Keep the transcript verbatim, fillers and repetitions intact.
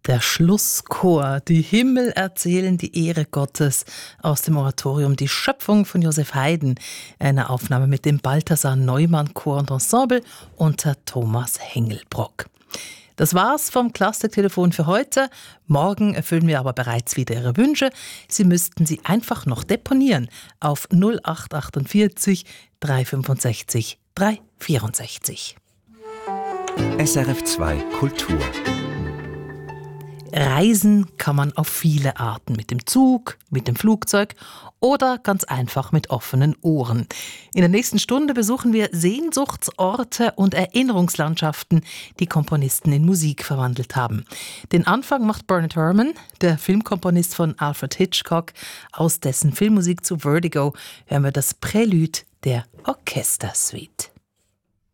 Der Schlusschor, die Himmel erzählen die Ehre Gottes aus dem Oratorium Die Schöpfung von Joseph Haydn. Eine Aufnahme mit dem Balthasar Neumann Chor und Ensemble unter Thomas Hengelbrock. Das war's vom Klassiktelefon für heute. Morgen erfüllen wir aber bereits wieder Ihre Wünsche. Sie müssten sie einfach noch deponieren auf null acht achtundvierzig dreihundertfünfundsechzig dreihundertvierundsechzig. S R F zwei Kultur. Reisen kann man auf viele Arten, mit dem Zug, mit dem Flugzeug oder ganz einfach mit offenen Ohren. In der nächsten Stunde besuchen wir Sehnsuchtsorte und Erinnerungslandschaften, die Komponisten in Musik verwandelt haben. Den Anfang macht Bernard Herrmann, der Filmkomponist von Alfred Hitchcock. Aus dessen Filmmusik zu Vertigo hören wir das Prälude der Orchestersuite.